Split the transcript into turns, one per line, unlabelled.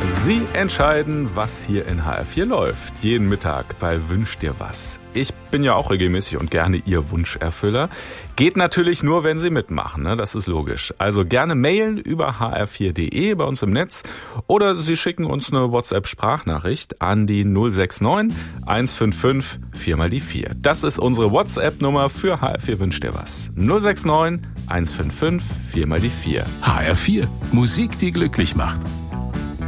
Sie entscheiden, was hier in HR4 läuft. Jeden Mittag bei Wünsch dir was. Ich bin ja auch regelmäßig und gerne Ihr Wunscherfüller. Geht natürlich nur, wenn Sie mitmachen, ne? Das ist logisch. Also gerne mailen über hr4.de bei uns im Netz oder Sie schicken uns eine WhatsApp-Sprachnachricht an die 069 155 4 mal die 4. Das ist unsere WhatsApp-Nummer für HR4 Wünsch dir was. 069 155 4 mal die 4.
HR4, Musik, die glücklich macht.